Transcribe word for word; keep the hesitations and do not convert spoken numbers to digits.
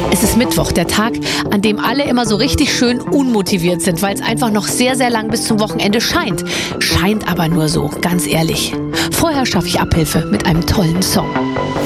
Es ist Mittwoch, der Tag, an dem alle immer so richtig schön unmotiviert sind, weil es einfach noch sehr, sehr lang bis zum Wochenende scheint. Scheint aber nur so, ganz ehrlich. Vorher schaffe ich Abhilfe mit einem tollen Song.